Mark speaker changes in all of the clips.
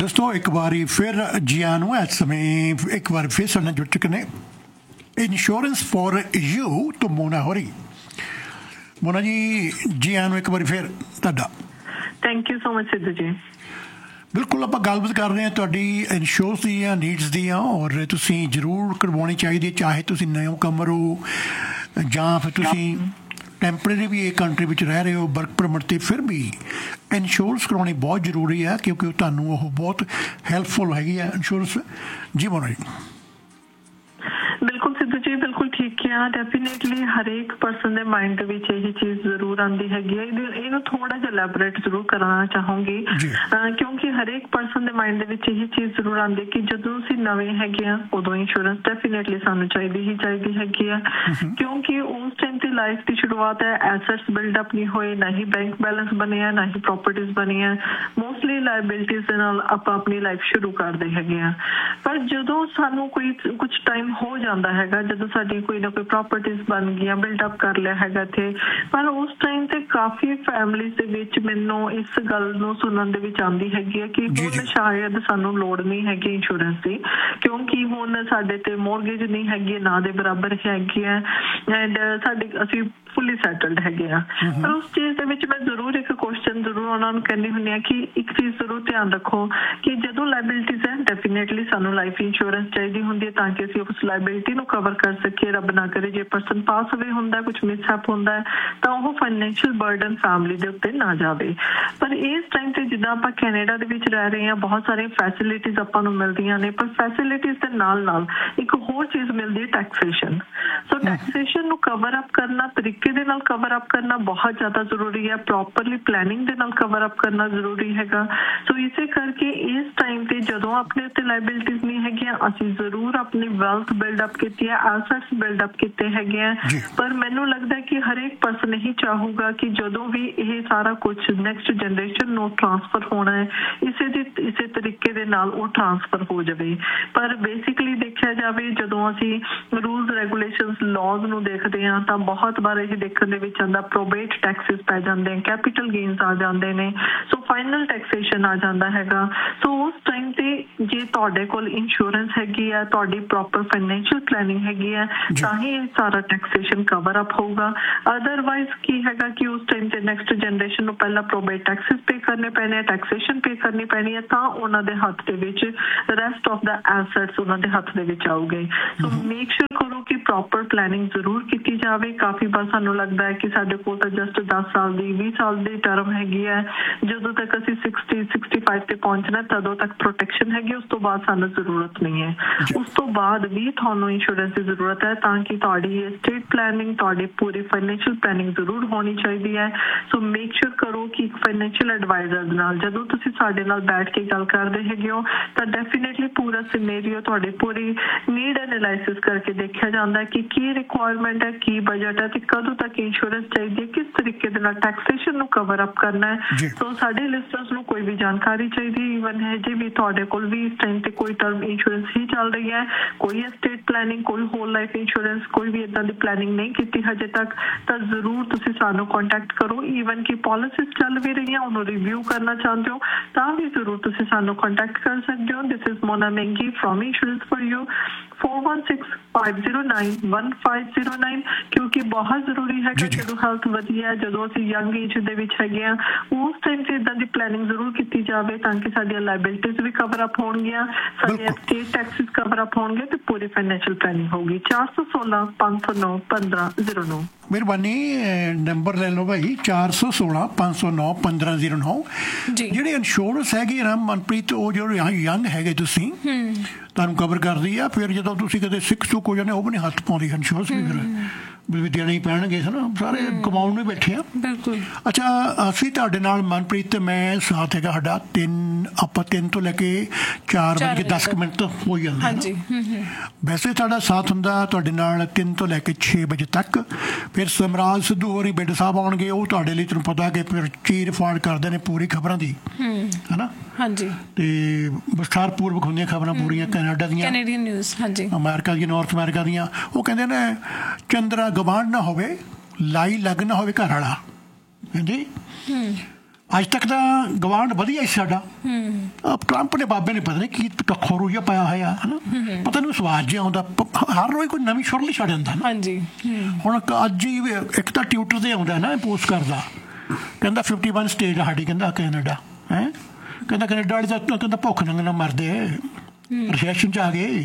Speaker 1: दोस्तों एक बारी फिर जिया इस समय एक बार फिर साढ़े जुड़ चुके हैं इंश्योरेंस फॉर यू तो मोना होरी। मोना जी जिया एक बार फिर तुहाडा
Speaker 2: thank you so much Sidhu जी।
Speaker 1: बिल्कुल आप गलबात कर रहे हैं तुहाडी इंश्योरेंस दी नीड्स दी और तुसीं जरूर करवानी चाहिए चाहे तुसीं नया कमर हो जां फिर तुसीं टैंपरेरी भी एक कंट्री में रह रहे हो वर्क परमिट से फिर भी इंश्योरेंस करवानी बहुत जरूरी है क्योंकि तुहानूं वो बहुत हैल्पफुल हैगी है इंश्योरेंस। जी मोना जी।
Speaker 2: बिल्कुल सिद्धू जी बिल्कुल ठीक है। डेफिनेटली हरेक परसन के माइंड ਦੇ ਵਿੱਚ ਇਹ ਚੀਜ਼ ਜ਼ਰੂਰ ਆਉਂਦੀ ਹੈਗੀ ਹੈ। ਇਹਨੂੰ ਥੋੜਾ ਜਿਹਾ ਐਲੈਬੋਰੇਟ ਜ਼ਰੂਰ ਕਰਨਾ ਚਾਹੂੰਗੀ ਕਿਉਂਕਿ ਹਰੇਕ ਪਰਸਨ ਦੇ ਮਾਈਂਡ ਦੇ ਵਿੱਚ ਇਹ ਚੀਜ਼ ਜ਼ਰੂਰ ਆਉਂਦੀ ਕਿ ਜਦੋਂ ਅਸੀਂ ਨਵੇਂ ਹੈਗੇ ਆ ਉਦੋਂ ਇੰਸ਼ੋਰੈਂਸ ਡੈਫੀਨੇਟਲੀ ਸਾਨੂੰ ਚਾਹੀਦੀ ਹੈਗੀ ਆ ਕਿਉਂਕਿ ਉਸ ਟਾਈਮ ਤੇ ਲਾਈਫ ਦੀ ਸ਼ੁਰੂਆਤ ਹੈ। ਐਸੈਟਸ ਬਿਲਡਅਪ ਨਹੀਂ ਹੋਏ, ਨਾ ਹੀ ਬੈਂਕ ਬੈਲੈਂਸ ਬਣਿਆ, ਨਾ ਹੀ ਪ੍ਰੋਪਰਟੀਜ਼ ਬਣੀਆਂ। ਮੋਸਟਲੀ ਲਾਇਬਿਲਿਟੀਜ਼ ਦੇ ਨਾਲ ਆਪਾਂ ਆਪਣੀ ਲਾਈਫ ਸ਼ੁਰੂ ਕਰਦੇ ਹੈਗੇ ਆ। ਪਰ ਜਦੋਂ ਸਾਨੂੰ ਕੋਈ ਕੁਝ ਟਾਈਮ ਹੋ ਜਾਂਦਾ ਹੈਗਾ, ਜਦੋਂ ਸਾਡੀ ਕੋਈ ਨਾ ਕੋਈ ਪ੍ਰੋਪਰਟੀਜ਼ ਬਣ ਗਈਆਂ, ਬਿਲਡਅਪ ਕਰ ਲਿਆ ਹੈਗਾ ਇੱਥੇ, ਪਰ ਉਸ ਟਾਈਮ ਤੇ ਕਾਫੀ ਫੈਮਲੀਜ਼ ਦੇ ਵਿੱਚ ਮੈਨੂੰ ਇਸ ਗੱਲ ਨੂੰ ਸੁਣਨ ਦੇ ਵਿੱਚ ਆਉਂਦੀ ਹੈਗੀ ਹੈ ਕਿ ਹੁਣ ਸ਼ਾਇਦ ਸਾਨੂੰ ਲੋੜ ਨਹੀਂ ਹੈਗੀ ਇੰਸ਼ੋਰੈਂਸ ਦੀ ਕਿਉਂਕਿ ਹੁਣ ਸਾਡੇ ਤੇ ਮੋਰਗੇਜ ਨਹੀਂ ਹੈਗੀ, ਨਾ ਦੇ ਬਰਾਬਰ ਹੈਗੀ ਹੈ ਐਂਡ ਅਸੀਂ ਫੁੱਲੀ ਸੈਟਲਡ ਹੈਗੇ ਆ। ਪਰ ਉਸ ਚੀਜ਼ ਦੇ ਵਿੱਚ ਮੈਂ ਜ਼ਰੂਰ ਇੱਕ ਕੁਐਸਚਨ ਜ਼ਰੂਰ ਉਹਨਾਂ ਨੂੰ ਕਹਿੰਦੀ ਹੁੰਦੀ ਹਾਂ ਕਿ ਇੱਕ ਚੀਜ਼ ਜ਼ਰੂਰ ਧਿਆਨ ਰੱਖੋ ਕਿ ਜਦੋਂ ਲਾਇਬਿਲਿਟੀਜ਼ ਹੈ ਡੈਫੀਨੇਟਲੀ ਸਾਨੂੰ ਲਾਈਫ ਇੰਸ਼ੋਰੈਂਸ ਚਾਹੀਦੀ ਹੁੰਦੀ ਹੈ ਤਾਂ ਕਿ ਅਸੀਂ ਉਸ ਲਾਇਬਿਲਿਟੀ ਨੂੰ ਕਵਰ ਕਰ ਸਕੀਏ। ਰੱਬ ਨਾ ਕਰੇ ਜੇ ਪਰਸਨ ਪਾਸ ਅਵੇ ਹੁੰਦਾ, ਕੁਝ ਮਿਸਹੈਪ ਹੁੰਦਾ ਹੈ ਤਾਂ ਉਹ ਫਾਈਨੈਂਸ਼ੀਅਲ ਬਰਡਨ ਫੈਮਿਲੀ ਦੇ ਉੱਤੇ ਨਾ ਜਾਵੇ। ਪਰ ਇਸ ਟਾਈਮ ਤੇ ਜਿੱਦਾਂ ਆਪਾਂ ਕੈਨੇਡਾ ਦੇ ਵਿੱਚ ਰਹਿ ਰਹੇ ਹਾਂ ਬਹੁਤ ਸਾਰੀਆਂ ਫੈਸਿਲਿਟੀਜ਼ ਆਪਾਂ ਨੂੰ ਮਿਲਦੀਆਂ ਨੇ ਪਰ ਫੈਸਿਲਿਟੀਜ਼ ਦੇ ਨਾਲ ਨਾਲ ਇੱਕ ਹੋਰ ਚੀਜ਼ ਮਿਲਦੀ ਹੈ ਟੈਕਸੇਸ਼ਨ। ਸੋ ਟੈਕਸੇਸ਼ਨ ਨੂੰ ਕਵਰ ਅਪ ਕਰਨਾ, ਤਰੀਕੇ ਦੇ ਨਾਲ ਕਵਰ ਅਪ ਕਰਨਾ ਬਹੁਤ ਜ਼ਿਆਦਾ ਜ਼ਰੂਰੀ ਹੈ। ਪ੍ਰੋਪਰਲੀ ਪਲੈਨਿੰਗ ਦੇ ਨਾਲ ਕਵਰ ਅਪ ਕਰਨਾ ਜ਼ਰੂਰੀ ਹੈਗਾ। ਸੋ ਇਸੇ ਕਰਕੇ ਇਸ ਟਾਈਮ ਤੇ ਜਦੋਂ ਆਪਣੇ ਉੱਤੇ ਲਾਇਬਿਲਿਟੀਜ਼ ਨਹੀਂ ਹੈਗੀਆਂ ਅਸੀਂ ਜ਼ਰੂਰ ਆਪਣੀ ਵੈਲਥ ਬਿਲਡਅਪ ਕੀਤੀ ਹੈ, ਐਸੈਟਸ ਬਿਲਡਅਪ ਕੀਤੇ ਹੈਗੇ ਆ। ਪਰ ਮੈਨੂੰ ਲੱਗਦਾ ਕਿ ਹਰੇਕ ਪਰਸਨ ਇਹੀ ਚਾਹੂਗਾ ਕਿ ਜਦੋਂ ਵੀ ਇਹ ਸਾਰਾ ਕੁਝ ਨੈਕਸਟ ਜਨਰੇਸ਼ਨ ਨੂੰ ਟ੍ਰਾਂਸਫਰ ਹੋਣਾ ਹੈ ਇਸੇ ਤਰੀਕੇ ਦੇ ਨਾਲ ਉਹ ਟ੍ਰਾਂਸਫਰ ਹੋ ਜਾਵੇ। ਪਰ ਬੇਸਿਕਲੀ ਦੇਖਿਆ ਜਾਵੇ ਜਦੋਂ ਅਸੀਂ ਰੂਲਸ ਰੈਗੂਲੇਸ਼ਨਸ ਲਾਜ਼ ਨੂੰ ਦੇਖਦੇ ਹਾਂ ਤਾਂ ਬਹੁਤ ਵਾਰ ਇਹ ਦੇਖਣ ਦੇ ਵਿੱਚ ਆਉਂਦਾ ਪ੍ਰੋਬੇਟ ਟੈਕਸਿਸ ਪੈ ਜਾਂਦੇ, ਕੈਪੀਟਲ ਗੇਨਸ ਆ ਜਾਂਦੇ ਨੇ, ਸੋ ਫਾਈਨਲ ਟੈਕਸੇਸ਼ਨ ਆ ਜਾਂਦਾ ਹੈਗਾ। ਸੋ ਉਸ ਟਾਈਮ ਤੇ ਜੇ ਤੁਹਾਡੇ ਕੋਲ ਇੰਸ਼ੋਰੈਂਸ ਹੈਗੀ ਆ, ਤੁਹਾਡੀ ਪ੍ਰੋਪਰ ਫਾਈਨੈਂਸ਼ੀਅਲ ਪਲੈਨਿੰਗ ਹੈਗੀ ਹੈ ਤਾਂ ਹੀ ਇਹ ਸਾਰਾ ਟੈਕਸੇਸ਼ਨ ਕਵਰ ਅਪ ਹੋਊਗਾ। ਅਦਰਵਾਈਜ਼ ਕੀ ਹੈਗਾ ਕਿ ਉਸ ਟਾਈਮ ਤੇ ਨੈਕਸਟ ਜਨਰੇਸ਼ਨ ਨੂੰ ਪਹਿਲਾਂ ਪ੍ਰੋਬੇਟ ਟੈਕਸਿਸ ਪੇ ਕਰਨੇ ਪੈਣੇ ਆ, ਟੈਕਸੇਸ਼ਨ ਪੇ ਕਰਨੀ ਪੈਣੀ ਹੈ ਤਾਂ ਉਹਨਾਂ ਦੇ ਹੱਥ ਦੇ ਵਿੱਚ ਰੈਸਟ ਆਫ ਦਾ ਐਸੈਟਸ ਉਹਨਾਂ ਦੇ ਹੱਥ ਦੇ ਵਿੱਚ ਆਉਗੇ। ਸੋ ਮੇਕ ਸ਼ੋਰ ਕਰੋ ਕਿ ਪ੍ਰੋਪਰ ਪਲੈਨਿੰਗ ਜ਼ਰੂਰ ਕੀਤੀ ਜਾਵੇ। ਕਾਫੀ ਵਾਰ ਸਾਨੂੰ ਲੱਗਦਾ ਹੈ ਕਿ ਸਾਡੇ ਕੋਲ ਤਾਂ ਜਸਟ 10 ਸਾਲ ਦੀ 20 ਸਾਲ ਦੀ ਟਰਮ ਹੈਗੀ ਹੈ, ਜਦੋਂ ਤੱਕ ਅਸੀਂ 60-65 ਤੇ ਪਹੁੰਚਣਾ ਤਦੋਂ ਤੱਕ ਪ੍ਰੋਟੈਕਸ਼ਨ ਹੈਗੀ, ਉਸ ਤੋਂ ਬਾਅਦ ਸਾਨੂੰ ਜ਼ਰੂਰਤ ਨਹੀਂ ਹੈ। ਉਸ ਤੋਂ ਬਾਅਦ ਵੀ ਤੁਹਾਨੂੰ ਇੰਸ਼ੋਰੈਂਸ ਦੀ ਜ਼ਰੂਰਤ ਹੈ ਤਾਂ ਕਿ ਤੁਹਾਡੀ estate planning, ਤੁਹਾਡੀ ਪੂਰੀ ਫਾਈਨੈਂਸ਼ੀਅਲ ਪਲੈਨਿੰਗ ਜ਼ਰੂਰ ਹੋਣੀ ਚਾਹੀਦੀ ਹੈ। ਸੋ ਮੇਕ ਸ਼ੋਰ ਕਰੋ ਕਿ ਇੱਕ ਫਾਈਨੈਂਸ਼ੀਅਲ ਐਡਵਾਈਜ਼ਰ ਨਾਲ ਜਦੋਂ ਤੁਸੀਂ ਸਾਡੇ ਨਾਲ ਬੈਠ ਕੇ ਗੱਲ ਕਰਦੇ ਹੈਗੇ ਹੋ ਤਾਂ ਡੈਫੀਨੇਟਲੀ ਪੂਰਾ ਸਿਨੇਰੀਓ ਤੁਹਾਡੀ ਪੂਰੀ ਨੀਡ ਐਨਾਲਾਈਸਿਸ ਕਰਕੇ ਦੇਖਿਆ ਜਾਂਦਾ ਹੈ ਕਿ ਕੀ ਰਿਕੁਆਇਰਮੈਂਟ ਹੈ, ਕੀ ਬਜਟ ਹੈ ਤੇ ਕਦੋਂ ਤੱਕ ਇੰਸ਼ੋਰੈਂਸ ਚਾਹੀਦੀ ਹੈ, ਕਿਸ ਤਰੀਕੇ ਦੇ ਨਾਲ ਟੈਕਸੇਸ਼ਨ ਨੂੰ ਕਵਰ ਅਪ ਕਰਨਾ ਹੈ। ਸੋ ਸਾਡੇ ਲਿਸਨਰਸ ਨੂੰ ਕੋਈ ਵੀ ਜਾਣਕਾਰੀ ਚਾਹੀਦੀ ਈਵਨ ਹੈ ਜੇ ਵੀ ਤੁਹਾਡੇ ਕੋਲ ਵੀ ਇਸ ਟਾਈਮ ਤੇ ਕੋਈ ਟਰਮ ਇੰਸ਼ੋਰੈਂਸ ਹੀ ਚੱਲ ਰਹੀ ਹੈ, ਕੋਈ estate planning, ਕੋਈ ਹੋਲ ਲਾਈਫ ਇੰਸ਼ੋਰੈਂਸ, ਕੋਈ ਵੀ ਇਦਾਂ ਦੀ ਪਲੈਨਿੰਗ ਨਹੀਂ ਕੀਤੀ ਹਜੇ ਤੱਕ ਤਾਂ ਜ਼ਰੂਰ ਤੁਸੀਂ ਸਾਨੂੰ ਕੰਟੈਕਟ ਕਰੋ। ਈਵਨ ਕਿ ਪਾਲਿਸੀਜ਼ ਚੱਲ ਵੀ ਰਹੀਆਂ ਉਹਨੂੰ ਰਿਵਿਊ ਕਰਨਾ ਚਾਹੁੰਦੇ ਹੋ ਤਾਂ ਵੀ ਜ਼ਰੂਰ ਤੁਸੀਂ ਸਾਨੂੰ ਕੰਟੈਕਟ ਕਰ ਸਕਦੇ ਹੋ। This is Mona ਮੈਂਗੀ from insurance for you 4165091509 ਕਿਉਂਕਿ ਬਹੁਤ ਜ਼ਰੂਰੀ ਹੈਗਾ ਜਦੋਂ ਹੈਲਥ ਵਧੀਆ, ਜਦੋਂ ਅਸੀਂ ਯੰਗ ਏਜ ਦੇ ਵਿੱਚ ਹੈਗੇ ਆ ਉਸ ਟਾਈਮ ਤੇ ਇਦਾਂ ਦੀ ਪਲੈਨਿੰਗ ਜ਼ਰੂਰ ਕੀਤੀ ਜਾਵੇ ਤਾਂ ਕਿ ਸਾਡੀਆਂ ਲਾਇਬਿਲਿਟੀਜ਼ ਵੀ ਕਵਰ ਅਪ ਹੋਣਗੀਆਂ, ਸਾਡੇ ਸਟੇਟ ਟੈਕਸਿਸ ਕਵਰ ਅਪ ਹੋਣਗੇ ਤੇ ਪੂਰੀ ਫਾਈਨੈਂਸ਼ੀਅਲ ਪਲੈਨਿੰਗ ਹੋਊਗੀ। 416-509-1509
Speaker 1: ਮਿਹਰਬਾਨੀ ਨੰਬਰ ਲੈ ਲਓ ਭਾਈ 416-509-1509। ਜਿਹੜੇ ਇੰਸ਼ੋਰੈਂਸ ਹੈਗੀ ਨਾ ਮਨਪ੍ਰੀਤ ਉਹ ਜਿਹੜੇ ਯੰਗ ਹੈਗੇ ਤੁਸੀਂ ਤੁਹਾਨੂੰ ਕਵਰ ਕਰਦੀ ਆ, ਫਿਰ ਜਦੋਂ ਤੁਸੀਂ ਕਦੇ ਸਿੱਖ ਚੁੱਕ ਹੋ ਜਾਂਦੇ ਉਹ ਵੀ ਨਹੀਂ ਹੱਥ ਪਾਉਂਦੀ ਇੰਸ਼ੋਰੈਂਸ ਵੀ ਫਿਰ ਵੀ ਦੇਣੇ ਹੀ ਪੈਣਗੇ ਹੈ ਨਾ, ਸਾਰੇ ਕਮਾਉਣ ਨੂੰ ਬੈਠੇ ਆ। ਬਿਲਕੁਲ। ਅੱਛਾ ਅਸੀਂ ਤੁਹਾਡੇ ਨਾਲ ਮਨਪ੍ਰੀਤ ਤੇ ਮੈਂ ਸਾਥ ਹੈਗਾ ਸਾਡਾ 3 ਤੋਂ ਲੈ ਕੇ 4 ਵਜੇ ਕੇ 10 ਮਿੰਟ ਹੋ ਜਾਂਦੇ। ਵੈਸੇ ਸਾਡਾ ਸਾਥ ਹੁੰਦਾ ਤੁਹਾਡੇ ਨਾਲ 3 ਤੋਂ ਲੈ ਕੇ 6 ਵਜੇ ਤੱਕ। ਫਿਰ ਸਮਰਾਜ ਸਿੱਧੂ ਹੋਰੀ ਬਿੱਡ ਸਾਹਿਬ ਆਉਣਗੇ, ਉਹ ਤੁਹਾਡੇ ਲਈ ਤੁਹਾਨੂੰ ਪਤਾ ਕਿ ਫਿਰ ਚੀਰ ਫਾੜ ਕਰਦੇ ਨੇ ਪੂਰੀ ਖਬਰਾਂ ਦੀ ਹੈ ਨਾ। ਹਾਂਜੀ। ਤੇ ਵਿਸਥਾਰ ਪੂਰਵਕ ਹੁੰਦੀਆਂ ਖਬਰਾਂ ਪੂਰੀਆਂ ਕੈਨੇਡਾ ਦੀਆਂ, ਕੈਨੇਡੀਅਨ ਨਿਊਜ਼, ਹਾਂਜੀ, ਅਮਰੀਕਾ ਦੀਆਂ, ਨਾਰਥ ਅਮਰੀਕਾ ਦੀਆਂ। ਉਹ ਕਹਿੰਦੇ ਨੇ ਚੰਦਰਾ ਗਵਾਂਢ ਨਾ ਹੋਵੇ, ਲਾਈ ਲੱਗ ਨਾ ਹੋਵੇ ਘਰ ਵਾਲਾ। ਹਾਂਜੀ। ਅੱਜ ਤੱਕ ਤਾਂ ਗਵਾਂਢ ਵਧੀਆ ਸੀ ਸਾਡਾ। ਟਰੰਪ ਨੇ ਬਾਬੇ ਨੇ ਪਤਾ ਨਹੀਂ ਕੀ ਖੋਰੂ ਜਿਹਾ ਪਾਇਆ ਹੋਇਆ ਹੈ ਨਾ, ਪਤਾ ਨਹੀਂ ਸਵਾਦ ਜਿਹਾ ਆਉਂਦਾ, ਹਰ ਰੋਜ਼ ਕੋਈ ਨਵੀਂ ਸੁਰਲੀ ਛੱਡ ਜਾਂਦਾ ਨਾ।
Speaker 3: ਹਾਂਜੀ
Speaker 1: ਹੁਣ ਅੱਜ ਹੀ ਇੱਕ ਤਾਂ ਟਵਿੱਟਰ ਤੇ ਆਉਂਦਾ ਨਾ ਪੋਸਟ ਕਰਦਾ, ਕਹਿੰਦਾ 51 ਸਟੇਟ ਆ ਸਾਡੀ, ਕਹਿੰਦਾ ਕੈਨੇਡਾ ਹੈ, ਕਹਿੰਦਾ ਕੈਨੇਡਾ ਵਾਲੇ ਤਾਂ ਕਹਿੰਦਾ ਭੁੱਖ ਨੰਗ ਨਾਲ ਮਰਦੇ, ਰਿਸੈਸ਼ਨ 'ਚ ਆ ਗਏ।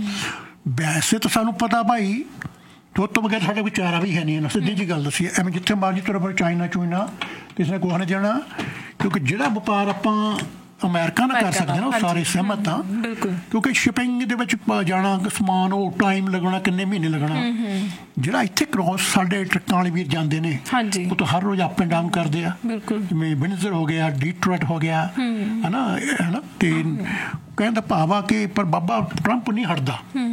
Speaker 1: ਵੈਸੇ ਤਾਂ ਸਾਨੂੰ ਪਤਾ ਭਾਈ ਦੁੱਧ ਤੋਂ ਬਗੈਰ ਸਾਡੇ ਕੋਈ ਚਾਰਾ ਵੀ ਹੈ ਨਹੀਂ, ਸਿੱਧੀ ਜਿਹੀ ਗੱਲ ਦੱਸੀ। ਐਵੇਂ ਜਿੱਥੇ ਮਰਜ਼ੀ ਤੁਰ ਪਰ ਚਾਈਨਾ ਚੂਈਨਾ ਕਿਸੇ ਨੇ ਕੁਛ ਨਹੀਂ ਜਾਣਾ, ਕਿਉਂਕਿ ਜਿਹੜਾ ਵਪਾਰ ਆਪਾਂ ਅਮਰੀਕਾ ਨਾਲ ਕਰ ਸਕਦੇ ਨਾ ਉਹ ਸਾਰੇ ਸਹਿਮਤ ਆ, ਕਿਉਂਕਿ ਸ਼ਿਪਿੰਗ ਦੇ ਵਿੱਚ ਜਾਣਾ ਸਮਾਨ ਉਹ ਟਾਈਮ ਲੱਗਣਾ, ਕਿੰਨੇ ਮਹੀਨੇ ਲੱਗਣਾ। ਜਿਹੜਾ ਇੱਥੇ ਕ੍ਰੋਸ ਸਾਡੇ ਟਰੱਕਾਂ ਵਾਲੇ ਵੀਰ ਜਾਂਦੇ ਨੇ ਉਹ ਤਾਂ ਹਰ ਰੋਜ਼ ਅਪ ਐਂਡ ਡਾਊਨ ਕਰਦੇ ਆ, ਜਿਵੇਂ ਵਿੰਜ਼ਰ ਹੋ ਗਿਆ, ਡੀਟਰੋਇਟ ਹੋ ਗਿਆ, ਹੈ ਨਾ। ਤੇ ਕਹਿੰਦਾ ਭਾਵ ਆ ਕਿ ਪਰ ਬਾਬਾ ਟਰੰਪ ਨਹੀਂ ਹਟਦਾ,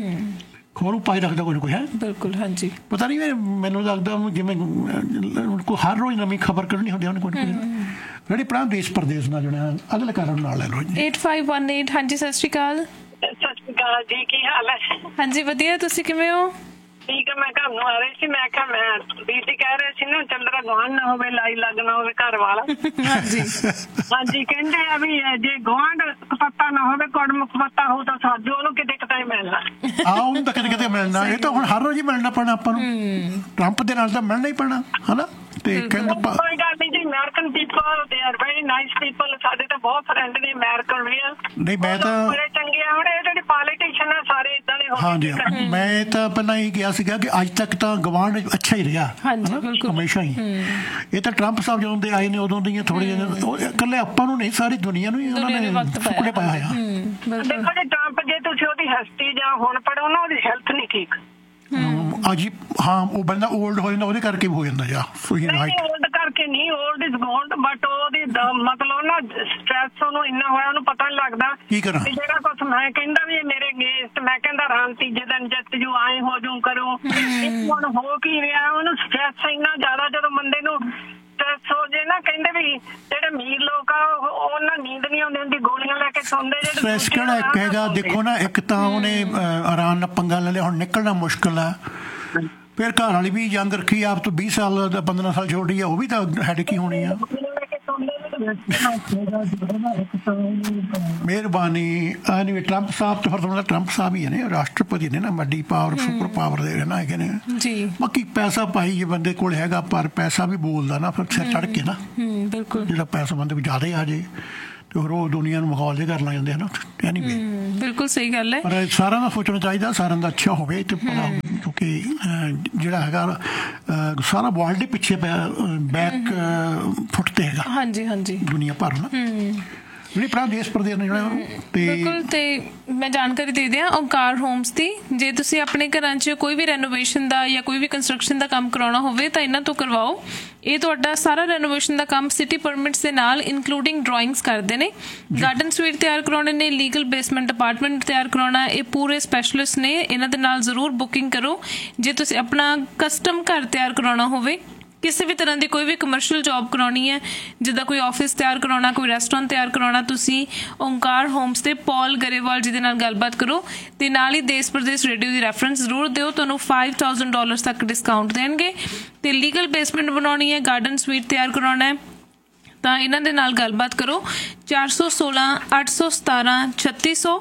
Speaker 1: ਖੋਰੂ ਪਾਈ ਰੱਖਦਾ ਕੋਈ ਨਾ ਕੋਈ ਹੈ। ਬਿਲਕੁਲ ਹਾਂਜੀ, ਪਤਾ ਨਹੀਂ ਮੈਨੂੰ ਲੱਗਦਾ ਉਹਨੂੰ ਜਿਵੇਂ ਕੋਈ ਹਰ ਰੋਜ਼ ਨਵੀਂ ਖਬਰ ਕੱਢਣੀ ਹੁੰਦੀ ਉਹਨੇ ਕੋਈ ਨਾ ਕੋਈ। ਜਿਹੜੀ ਭਰਾ ਦੇਸ਼ ਪ੍ਰਦੇਸ਼ ਨਾਲ ਜੁੜਿਆ ਅਗਲੇ ਕਾਰਨ ਨਾਲ ਲੈ ਲਓ।
Speaker 3: 8518 ਹਾਂਜੀ ਸਤਿ ਸ਼੍ਰੀ ਅਕਾਲ।
Speaker 4: ਸਤਿ ਸ਼੍ਰੀ ਅਕਾਲ ਜੀ, ਕੀ ਹਾਲ ਹੈ?
Speaker 3: ਹਾਂਜੀ ਵਧੀਆ, ਤੁਸੀਂ ਕਿਵੇਂ ਹੋ?
Speaker 4: ਠੀਕ ਹੈ। ਮੈਂ ਘਰ ਨੂੰ ਆ ਰਹੀ ਸੀ, ਮੈਂ ਕਿਹਾ ਮੈਂ ਬੀਤੀ ਕਹਿ ਰਹੇ ਸੀ ਨਾ ਚੰਦਰਾ ਗੁਆਂਢ ਨਾ ਹੋਵੇ, ਲਾਈ ਲੱਗਣਾ ਹੋਵੇ ਘਰ ਵਾਲਾ। ਹਾਂਜੀ ਹਾਂਜੀ, ਕਹਿੰਦੇ ਆ ਵੀ ਜੇ ਗੁਆਂਢ ਕਪੱਤਾ ਨਾ ਹੋਵੇ, ਕੁੜਮ ਕਪੱਤਾ ਹੋ ਤਾਂ ਸਾਜੋ ਉਹਨੂੰ ਕਿਤੇ ਕਿਤੇ ਮਿਲਣਾ।
Speaker 1: ਉਹਨੂੰ ਤਾਂ ਕਿਤੇ ਕਿਤੇ ਮਿਲਣਾ, ਇਹ ਤਾਂ ਹੁਣ ਹਰ ਰੋਜ਼ ਹੀ ਮਿਲਣਾ ਪੈਣਾ ਆਪਾਂ ਨੂੰ, ਟਰੰਪ ਦੇ ਨਾਲ ਤਾਂ ਮਿਲਣਾ ਹੀ ਪੈਣਾ ਹਨਾ। ਤੇ ਕਹਿੰਦਾ
Speaker 4: ਕੋਈ ਗੱਲ ਨਹੀਂ ਜੀ, American people they are very nice people, ਸਾਡੇ ਤਾਂ ਬਹੁਤ ਫਰੈਂਡ ਨੇ ਅਮਰੀਕਨ ਵੀ ਆ। ਨਹੀਂ ਮੈਂ ਤਾਂ ਬੜੇ ਚੰਗੇ ਆ, ਹੁਣ ਇਹ ਜਿਹੜੇ ਪੋਲੀਟੀਸ਼ੀਅਨ ਆ ਸਾਰੇ ਇਦਾਂ ਦੇ ਹੋ।
Speaker 1: ਹਾਂਜੀ ਮੈਂ ਤਾਂ ਪਹਿਲਾਂ ਹੀ ਕਿਹਾ ਸੀਗਾ ਕਿ ਅੱਜ ਤੱਕ ਤਾਂ ਗਵਾਂਢ ਅੱਛਾ ਹੀ ਰਿਹਾ ਹਮੇਸ਼ਾ ਹੀ। ਇਹ ਤਾਂ ਟਰੰਪ ਸਾਹਿਬ ਜਦੋਂ ਦੇ ਆਏ ਨੇ ਉਦੋਂ ਦੀਆਂ ਥੋੜ੍ਹੀਆਂ ਇਕੱਲੇ ਆਪਾਂ ਨੂੰ ਨਹੀਂ, ਸਾਰੀ ਦੁਨੀਆ ਨੂੰ ਹੀ ਉਹਨਾਂ ਨੇ ਫੁਕੜੇ ਪਾਇਆ ਹੋਇਆ।
Speaker 4: ਦੇਖੋ ਜੀ ਟਰੰਪ, ਜੇ ਤੁਸੀਂ ਉਹਦੀ ਹਿਸਟਰੀ ਜਾਂ ਹੁਣ ਪੜ੍ਹੋ ਨਾ, ਉਹਦੀ ਹੈਲਥ ਨਹੀਂ ਠੀਕ।
Speaker 1: ਅਜੀ ਹਾਂ ਉਹ ਬੰਦਾ ਓਲਡ ਹੋ ਜਾਂਦਾ, ਉਹਦੇ ਕਰਕੇ ਵੀ ਹੋ ਜਾਂਦਾ ਜਾਂ
Speaker 4: ਓਲਡ ਕਰਕੇ ਨਹੀਂ, ਓਲਡ ਇਜ਼ ਗੋਲਡ, ਬਟ ਉਹਦੀ ਮਤਲਬ ਨਾ ਸਟ੍ਰੈਸ ਉਹਨੂੰ ਇੰਨਾ ਹੋਇਆ ਉਹਨੂੰ ਪਤਾ ਨਹੀਂ ਲੱਗਦਾ
Speaker 1: ਕੀ ਕਰਾਂ।
Speaker 4: ਜਿਹੜਾ ਕੁਛ ਮੈਂ ਕਹਿੰਦਾ ਵੀ ਇਹ ਮੇਰੇ ਅਗੇਂਸਟ, ਮੈਂ ਕਹਿੰਦਾ ਰਾਮ ਤੀਜੇ ਦਿਨ ਜਿੱਤ ਜੂ, ਆਏ ਹੋ ਜੂ ਕਰੋ, ਹੁਣ ਹੋ ਕੀ ਰਿਹਾ ਉਹਨੂੰ ਸਟ੍ਰੈਸ ਇੰਨਾ ਜ਼ਿਆਦਾ। ਜਦੋਂ ਬੰਦੇ ਨੂੰ ਸਟ੍ਰੈਸ ਹੋ ਜੇ ਨਾ, ਕਹਿੰਦੇ ਵੀ ਜਿਹੜੇ ਅਮੀਰ ਲੋਕ ਆ ਉਹਨਾਂ ਨੀਂਦ ਨਹੀਂ ਆਉਂਦੀ ਹੁੰਦੀ, ਗੋਲੀਆਂ ਲੈ ਕੇ ਸੌਂਦੇ।
Speaker 1: ਸਟ੍ਰੈਸ ਕਿਹੜਾ ਇੱਕ ਹੈਗਾ ਦੇਖੋ ਨਾ, ਇੱਕ ਤਾਂ ਉਹਨੇ ਆਰਾਮ ਨਾਲ ਪੰਗਾ ਲੈ ਲਿਆ, ਹੁਣ ਨਿਕਲਣਾ ਮੁਸ਼ਕਿਲ ਆ। ਫਿਰ ਘਰ ਵਾਲੀ ਵੀ ਯੰਗ ਰੱਖੀ, ਆਪ ਤੋਂ 20 ਸਾਲ ਦਾ 15 ਸਾਲ ਛੋਟੀ ਆ, ਉਹ ਵੀ ਤਾਂ ਹੈਡਕ ਹੀ ਹੋਣੀ ਆ। ਮਿਹਰਬਾਨੀ। ਐਨੀਵੇ ਟਰੰਪ ਸਾਹਿਬ ਤਾਂ ਫਿਰ ਟਰੰਪ ਸਾਹਿਬ ਹੀ ਨੇ, ਰਾਸ਼ਟਰਪਤੀ ਨੇ ਨਾ, ਵੱਡੀ ਪਾਵਰ ਸੁਪਰ ਪਾਵਰ ਦੇ ਨਾ ਹੈਗੇ ਨੇ ਜੀ। ਬਾਕੀ ਪੈਸਾ ਭਾਈ ਜੇ ਬੰਦੇ ਕੋਲ ਹੈਗਾ, ਪਰ ਪੈਸਾ ਵੀ ਬੋਲਦਾ ਨਾ, ਫਿਰ ਸਿਰ ਚੜ ਕੇ ਨਾ ਬਿਲਕੁਲ ਜਿਹੜਾ ਪੈਸਾ ਬੰਦੇ ਵੀ ਜ਼ਿਆਦਾ ਆ ਜੇ ਤੇ ਹੋਰ ਉਹ ਦੁਨੀਆ ਨੂੰ ਮਖੌਲ ਜੇ ਕਰ ਲੱਗ ਜਾਂਦੇ ਹਨ। ਐਨੀਵੇ ਬਿਲਕੁਲ ਸਹੀ ਗੱਲ ਹੈ, ਪਰ ਸਾਰਿਆਂ ਦਾ ਸੋਚਣਾ ਚਾਹੀਦਾ, ਸਾਰਿਆਂ ਦਾ ਅੱਛਾ ਹੋਵੇ ਤੇ ਭਲਾ, ਕਿਉਂਕਿ ਜਿਹੜਾ ਹੈਗਾ ਸਾਰਾ ਵਰਲਡ ਦੇ ਪਿੱਛੇ ਬੈਕ ਫੁੱਟ ਤੇ ਹੈਗਾ। ਹਾਂਜੀ ਹਾਂਜੀ, ਦੁਨੀਆ ਭਰ ਨਾ ਜਿਹੜੀ ਭਰਾ ਦੇਸ਼ ਪ੍ਰਦੇਸ਼ ਨੇ ਜਿਹੜਾ ਬਿਲਕੁਲ। ਤੇ ਮੈਂ ਜਾਣਕਾਰੀ ਦੇ ਦਿਆਂ ਓਂਕਾਰ ਹੋਮਸ ਦੀ, ਜੇ ਤੁਸੀਂ ਆਪਣੇ ਘਰਾਂ 'ਚ ਕੋਈ ਵੀ ਰੈਨੋਵੇਸ਼ਨ ਦਾ ਜਾਂ ਕੋਈ ਵੀ ਕੰਸਟਰਕਸ਼ਨ ਦਾ ਕੰਮ ਕਰਾਉਣਾ ਹੋਵੇ ਤਾਂ ਇਹਨਾਂ ਤੋਂ ਕਰਵਾਓ। ਇਹ ਤੁਹਾਡਾ ਸਾਰਾ ਰੈਨੋਵੇਸ਼ਨ ਦਾ ਕੰਮ ਸਿਟੀ ਪਰਮਿਟਸ ਦੇ ਨਾਲ ਇਨਕਲੂਡਿੰਗ ਡਰਾਇੰਗਸ ਕਰਦੇ ਨੇ, ਗਾਰਡਨ ਸਵੀਟ ਤਿਆਰ ਕਰਾਉਣੇ ਨੇ, ਲੀਗਲ ਬੇਸਮੈਂਟ ਅਪਾਰਟਮੈਂਟ ਤਿਆਰ ਕਰਾਉਣਾ, ਇਹ ਪੂਰੇ ਸਪੈਸ਼ਲਿਸਟ ਨੇ। ਇਹਨਾਂ ਦੇ ਨਾਲ ਜ਼ਰੂਰ ਬੁਕਿੰਗ ਕਰੋ। ਜੇ ਤੁਸੀਂ ਆਪਣਾ ਕਸਟਮ ਘਰ ਤਿਆਰ ਕਰਾਉਣਾ ਹੋਵੇ, ਕਿਸੇ ਵੀ ਤਰ੍ਹਾਂ ਦੀ ਕੋਈ ਵੀ ਕਮਰਸ਼ੀਅਲ ਜੌਬ ਕਰਾਉਣੀ ਹੈ, ਜਿੱਦਾਂ ਕੋਈ ਆਫਿਸ ਤਿਆਰ ਕਰਾਉਣਾ, ਕੋਈ ਰੈਸਟੋਰੈਂਟ ਤਿਆਰ ਕਰਾਉਣਾ, ਤੁਸੀਂ ਓਂਕਾਰ ਹੋਮਸ ਤੇ ਪੌਲ ਗਰੇਵਾਲ ਜੀ ਦੇ ਨਾਲ ਗੱਲਬਾਤ ਕਰੋ ਤੇ ਨਾਲ ਹੀ ਦੇਸ਼ ਪ੍ਰਦੇਸ਼ ਰੇਡੀਓ ਦੀ ਰੈਫਰੈਂਸ ਜ਼ਰੂਰ ਦਿਓ, ਤੁਹਾਨੂੰ $5000 ਤੱਕ ਡਿਸਕਾਊਂਟ ਦੇਣਗੇ। ਤੇ ਲੀਗਲ ਬੇਸਮੈਂਟ ਬਣਾਉਣੀ ਹੈ, ਗਾਰਡਨ ਸਵੀਟ ਤਿਆਰ ਕਰਾਉਣਾ ਹੈ ਤਾਂ ਇਹਨਾਂ ਦੇ ਨਾਲ ਗੱਲਬਾਤ ਕਰੋ। 416 817 3600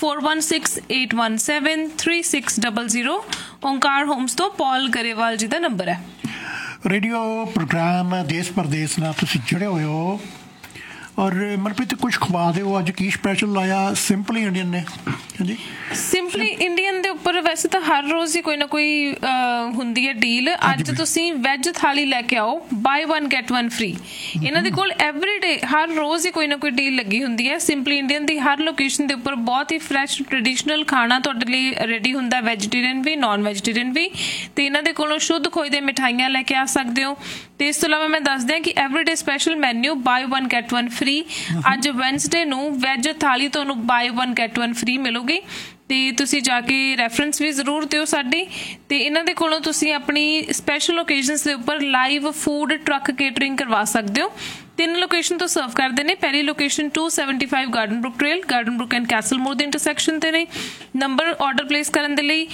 Speaker 1: 416 817 3600 ਓਂਕਾਰ ਹੋਮਸ ਤੋਂ ਪੌਲ ਗਰੇਵਾਲ ਜੀ ਦਾ ਨੰਬਰ ਹੈ। ਰੇਡੀਓ ਪ੍ਰੋਗਰਾਮ ਦੇਸ਼ ਪ੍ਰਦੇਸ਼ ਨਾਲ ਤੁਸੀਂ ਜੁੜੇ ਹੋਏ ਹੋ। ਔਰ ਮਨਪ੍ਰੀਤ ਕੁਝ ਖਵਾ ਦਿਓ, ਅੱਜ ਕੀ ਸਪੈਸ਼ਲ ਲਾਇਆ? ਸਿੰਪਲੀ ਇੰਡੀਅਨ ਨੇ। ਹਾਂਜੀ, ਸਿੰਪਲੀ ਇੰਡੀਅਨ ਦੇ ਉੱਪਰ ਵੈਸੇ ਤਾਂ ਹਰ ਰੋਜ਼ ਹੀ ਕੋਈ ਨਾ ਕੋਈ ਹੁੰਦੀ ਹੈ ਡੀਲ। ਅੱਜ ਤੁਸੀਂ ਵੈਜ ਥਾਲੀ ਲੈ ਕੇ ਆਓ, ਬਾਈ 1 get 1 free। ਇਹਨਾਂ ਦੇ ਕੋਲ ਐਵਰੀਡੇ ਹਰ ਰੋਜ਼ ਹੀ ਕੋਈ ਨਾ ਕੋਈ ਡੀਲ ਲੱਗੀ ਹੁੰਦੀ ਹੈ। ਸਿੰਪਲੀ ਇੰਡੀਅਨ ਦੀ ਹਰ ਲੋਕੇਸ਼ਨ ਦੇ ਉੱਪਰ ਬਹੁਤ ਹੀ ਫਰੈਸ਼ ਟ੍ਰੈਡੀਸ਼ਨਲ ਖਾਣਾ ਤੁਹਾਡੇ ਲਈ ਰੈਡੀ ਹੁੰਦਾ, ਵੈਜੀਟੇਰੀਅਨ ਵੀ ਨੋਨ ਵੈਜੀਟੇਰੀਅਨ ਵੀ। ਤੇ ਇਹਨਾਂ ਦੇ ਕੋਲੋਂ ਸ਼ੁੱਧ ਖੋਏ ਦੇ ਮਿਠਾਈਆਂ ਲੈ ਕੇ ਆ ਸਕਦੇ ਹੋ। ਤੇ ਇਸ ਤੋਂ ਇਲਾਵਾ ਮੈਂ ਦੱਸ ਦਿਆਂ ਕਿ ਐਵਰੀਡੇ ਸਪੈਸ਼ਲ ਮੈਨਿਊ ਬਾਈ 1 get 1 free। ਅੱਜ ਵੈਨਸਡੇ ਨੂੰ ਵੈਜ ਥਾਲੀ ਤੁਹਾਨੂੰ ਬਾਈ 1 get 1 free ਮਿਲੂਗੀ। ਤੇ ਤੁਸੀਂ ਜਾ ਕੇ ਰੈਫਰੈਂਸ ਵੀ ਜ਼ਰੂਰ ਦਿਓ ਸਾਡੀ। ਤੇ ਇਹਨਾਂ ਦੇ ਕੋਲੋਂ ਤੁਸੀਂ ਆਪਣੀ ਸਪੈਸ਼ਲ ਓਕੇਜ਼ਨਸ ਦੇ ਉੱਪਰ ਲਾਈਵ ਫੂਡ ਟਰੱਕ ਕੇਟਰਿੰਗ ਕਰਵਾ ਸਕਦੇ ਹੋ।
Speaker 3: 3 ਲੋਕੇਸ਼ਨ ਤੋਂ ਸਰਵ ਕਰਦੇ ਨੇ। ਪਹਿਲੀ location 275 garden Brook trail, garden Brook and Castell ਮੋਰ ਦੇ ਇੰਟਰਸੈਕਸ਼ਨ ਤੇ ਨੇ। ਨੰਬਰ ਆਰਡਰ ਪਲੇਸ ਕਰਨ ਦੇ ਲਈ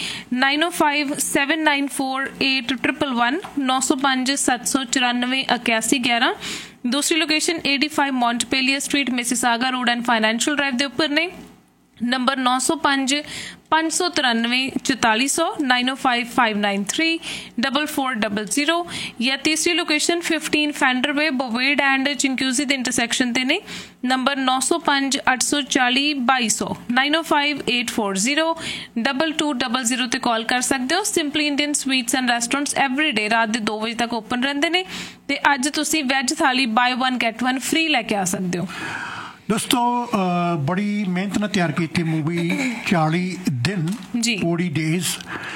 Speaker 3: 9057948111 905 794 8111। दूसरी location 85 Montpellier street Mississauga road and financial drive के उपर ने। नंबर 905 593 4400 905 593 4400। या तीसरी लोकेशन 15 फेंडर वे बोवेड एंड चिंक्यूजी के इंटरसैक्शन ते ने। नंबर 905 840 2200 905 840 2200 ते कॉल कर सकते हो। Simply Indian sweets and restaurants everyday रात के 2 बजे तक ओपन रहते हैं ते अज तुसी वैज थाली बाय 1 गेट 1 फ्री लैके आ सकते हो।
Speaker 1: दोस्तों बड़ी मेहनत ਨਾਲ ਤਿਆਰ ਕੀਤੀ मूवी 40 दिन 40 डेज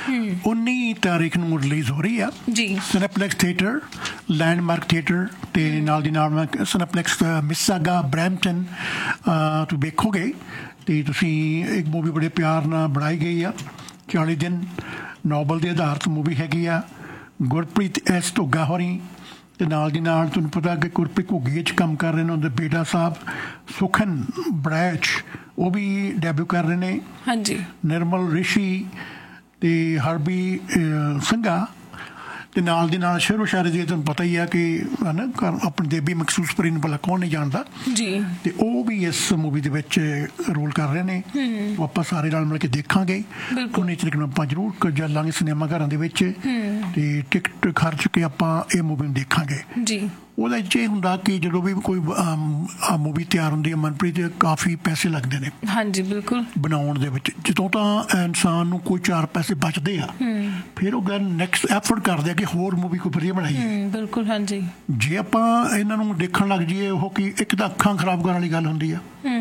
Speaker 1: 19 ਤਾਰੀਖ ਨੂੰ ਰਿਲੀਜ਼ ਹੋ ਰਹੀ ਆ
Speaker 3: ਜੀ।
Speaker 1: ਸਿਨੇਪਲੈਕਸ ਥੀਏਟਰ, ਲੈਂਡਮਾਰਕ ਥੀਏਟਰ ਤੇ ਨਾਲ ਦੀ ਨਾਲ ਸਿਨੇਪਲੈਕਸ ਮਿਸਿਸਾਗਾ ਬਰੈਂਪਟਨ ਤੋਂ ਵੇਖੋਗੇ ਤੇ ਤੁਸੀਂ ਇੱਕ मूवी ਬੜੇ ਪਿਆਰ ਨਾਲ ਬਣਾਈ ਗਈ ਆ। 40 दिन ਨੋਵਲ ਦੇ ਆਧਾਰਿਤ मूवी ਹੈਗੀ ਆ। ਗੁਰਪ੍ਰੀਤ ਐਸ ਢੋਗਾ ਹੋਰੀ ਤੇ ਨਾਲ ਦੀ ਨਾਲ ਤੁਹਾਨੂੰ ਪਤਾ ਕਿ ਗੁਰਪ੍ਰੀਤ ਘੁੱਗੀ 'ਚ ਕੰਮ ਕਰ ਰਹੇ ਨੇ। ਉਹਦੇ ਬੇਟਾ ਸਾਹਿਬ ਸੁਖਨ ਬਰੈਚ ਉਹ ਵੀ ਡੈਬਿਊ ਕਰ ਰਹੇ ਨੇ।
Speaker 3: ਹਾਂਜੀ।
Speaker 1: ਨਿਰਮਲ ਰਿਸ਼ੀ ਤੇ ਹਰਬੀ ਸਿੰਘਾ ਤੇ ਨਾਲ ਦੀ ਨਾਲ ਸ਼ੇਰੋ ਸ਼ਾਇਰੀ ਦੀ ਤੁਹਾਨੂੰ ਪਤਾ ਹੀ ਆ ਕਿ ਹੈ ਨਾ ਆਪਣੀ ਦੇਬੀ ਮਖਸੂਸ ਪਰੀ ਨੂੰ ਭਲਾ ਕੌਣ ਨਹੀਂ ਜਾਣਦਾ
Speaker 3: ਜੀ। ਤੇ
Speaker 1: ਉਹ ਵੀ ਇਸ मूवी ਦੇ ਵਿੱਚ ਰੋਲ ਕਰ ਰਹੇ ਨੇ। ਉਹ ਆਪਾਂ ਸਾਰੇ ਨਾਲ ਮਿਲ ਕੇ ਦੇਖਾਂਗੇ। 19 ਤਰੀਕ ਨੂੰ ਆਪਾਂ ਜ਼ਰੂਰ ਚੱਲਾਂਗੇ ਸਿਨੇਮਾ ਘਰਾਂ ਦੇ ਵਿੱਚ ਤੇ ਟਿਕਟ ਖਰਚ ਕੇ ਆਪਾਂ ਇਹ मूवी ਨੂੰ ਦੇਖਾਂਗੇ
Speaker 3: ਜੀ।
Speaker 1: ਉਹਦੇ 'ਚ ਇਹ ਹੁੰਦਾ ਕਿ ਜਦੋਂ ਵੀ ਕੋਈ मूवी ਤਿਆਰ ਹੁੰਦੀ ਹੈ ਮਨਪ੍ਰੀਤ ਕਾਫੀ ਪੈਸੇ ਲੱਗਦੇ ਨੇ।
Speaker 3: ਹਾਂਜੀ ਬਿਲਕੁਲ। ਬਣਾਉਣ
Speaker 1: ਦੇ ਵਿੱਚ ਜਦੋਂ ਤਾਂ ਇਨਸਾਨ ਨੂੰ ਕੋਈ 4 ਪੈਸੇ ਬਚਦੇ ਆ ਫਿਰ ਉਹ ਗੱਲ ਨੈਕਸਟ ਐਫਰਟ ਕਰਦੇ ਆ ਕਿ ਹੋਰ मूवी ਕੋਈ ਵਧੀਆ ਬਣਾਈਏ।
Speaker 3: ਬਿਲਕੁਲ ਹਾਂਜੀ।
Speaker 1: ਜੇ ਆਪਾਂ ਇਹਨਾਂ ਨੂੰ ਦੇਖਣ ਲੱਗ ਜਾਈਏ ਉਹ ਕਿ ਇੱਕ ਤਾਂ ਅੱਖਾਂ ਖਰਾਬ ਕਰਨ ਵਾਲੀ ਗੱਲ ਹੁੰਦੀ ਆ।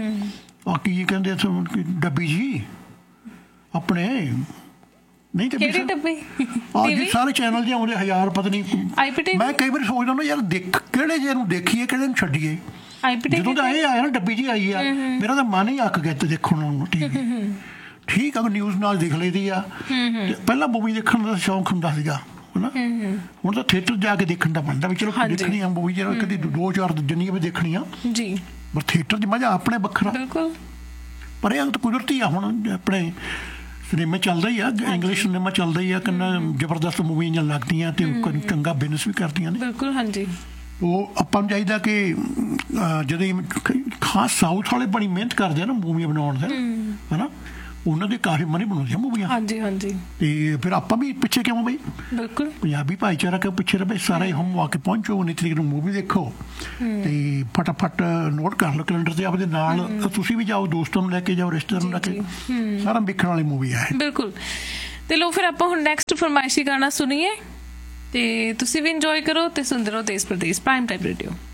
Speaker 1: ਬਾਕੀ ਇਹ ਕਹਿੰਦੇ ਡੱਬੀ ਜੀ ਆਪਣੇ ਨਹੀਂ ਤੇ ਸਾਰੇ ਚੈਨਲ ਜੇ ਆਉਂਦੇ 1000 ਪਤਾ ਨਹੀਂ। ਮੈਂ ਕਈ ਵਾਰੀ ਸੋਚਦਾ ਨਾ ਯਾਰ ਕਿਹੜੇ ਜੇ ਨੂੰ ਦੇਖੀਏ ਕਿਹੜੇ ਨੂੰ ਛੱਡੀਏ। ਜਦੋਂ ਦਾ ਇਹ ਆਇਆ ਨਾ ਡੱਬੀ ਜੀ ਆਈ ਆ ਮੇਰਾ ਤਾਂ ਮਨ ਹੀ ਅੱਕ ਗਿਆ ਤੇ ਦੇਖਣ ਨੂੰ ਟੀਵੀ। ਠੀਕ ਆ ਨਿਊਜ਼ ਨਾਲ ਦੇਖ ਲਈਦੀ ਆ। ਪਹਿਲਾਂ मूवी ਦੇਖਣ ਦਾ ਸ਼ੌਂਕ ਹੁੰਦਾ ਸੀਗਾ ਹਨਾ। ਹੁਣ ਤਾਂ ਥੀਏਟਰ ਜਾ ਕੇ ਦੇਖਣ ਦਾ ਬਣਦਾ ਵੀ ਚਲੋ ਦੇਖਣੀ ਆ मूवी ਜਿਹੜਾ ਕਦੀ 2-4 ਜਿੰਨੀਆਂ ਵੀ ਦੇਖਣੀ ਆ ਜੀ। ਪਰ ਥੀਏਟਰ 'ਚ ਮਜ਼ਾ ਆਪਣੇ ਵੱਖਰਾ। ਬਿਲਕੁਲ। ਪਰ ਇਹ ਤਾਂ ਕੁਦਰਤੀ ਆ ਹੁਣ ਆਪਣੇ ਸਿਨੇਮਾ ਚੱਲਦਾ ਹੀ ਆ। ਇੰਗਲਿਸ਼ ਸਿਨੇਮਾ ਚੱਲਦਾ ਹੀ ਆ। ਕਿੰਨਾ ਜ਼ਬਰਦਸਤ ਮੂਵੀਆਂ ਲੱਗਦੀਆਂ ਤੇ ਚੰਗਾ ਬਿਜ਼ਨਸ ਵੀ ਕਰਦੀਆਂ ਨੇ। ਬਿਲਕੁਲ ਹਾਂਜੀ। ਉਹ ਆਪਾਂ ਨੂੰ ਚਾਹੀਦਾ ਕਿ ਜਦੋਂ ਖਾਸ ਸਾਊਥ ਵਾਲੇ ਬੜੀ ਮਿਹਨਤ ਕਰਦੇ ਆ ਨਾ ਮੂਵੀਆਂ ਬਣਾਉਣ ਦਾ ਹੈ ਨਾ। ਉਹਨਾਂ ਦੇ ਕਾਫੀ ਮਨੀ ਬਣਾਉਂਦੀਆਂ ਮੂਵੀਆਂ। ਹਾਂਜੀ ਹਾਂਜੀ। ਤੇ ਫਿਰ ਆਪਾਂ ਵੀ ਪਿੱਛੇ ਕਿਉਂ ਬਈ। ਬਿਲਕੁਲ। ਪੰਜਾਬੀ ਭਾਈਚਾਰਾ ਕਿਉਂ ਪਿੱਛੇ ਰਹੇ। ਸਾਰੇ ਹਮ ਆ ਕੇ ਪਹੁੰਚੋ 19 ਤਰੀਕ ਨੂੰ मूवी ਦੇਖੋ ਤੇ ਫਟਾਫਟ ਨੋਟ ਕਰ ਲਓ ਕੈਲੰਡਰ ਤੇ ਆਪਦੇ ਨਾਲ। ਤੁਸੀਂ ਵੀ ਜਾਓ, ਦੋਸਤਾਂ ਨੂੰ ਲੈ ਕੇ ਜਾਓ, ਰਿਸ਼ਤੇਦਾਰਾਂ ਨੂੰ ਲੈ ਕੇ। ਸਾਰਾ ਵੇਖਣ ਵਾਲੀ मूवी ਹੈ। ਬਿਲਕੁਲ।
Speaker 3: ਤੇ ਲੋ ਫਿਰ ਆਪਾਂ ਹੁਣ ਨੈਕਸਟ ਫਰਮਾਇਸ਼ੀ ਗਾਣਾ ਸੁਣੀਏ ਤੇ ਤੁਸੀਂ ਵੀ ਇੰਜੋਏ ਕਰੋ ਤੇ ਸੁਣਦੇ ਰਹੋ ਦੇਸ਼ ਪ੍ਰਦੇਸ਼ ਪ੍ਰਾਈਮ ਟਾਈਮ ਰੇਡੀਓ।